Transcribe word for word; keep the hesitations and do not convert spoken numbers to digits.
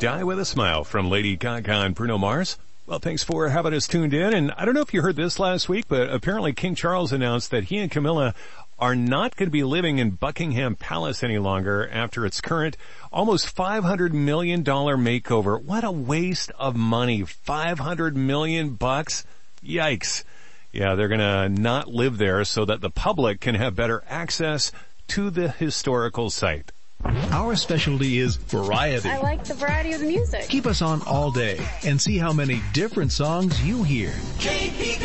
Die With a Smile from Lady Gaga and Bruno Mars. Well, thanks for having us tuned in. And I don't know if you heard this last week, but apparently King Charles announced that he and Camilla are not going to be living in Buckingham Palace any longer after its current almost five hundred million dollars makeover. What a waste of money. five hundred million bucks. Yikes. Yeah, they're going to not live there so that the public can have better access to the historical site. Our specialty is variety. I like the variety of the music. Keep us on all day and see how many different songs you hear.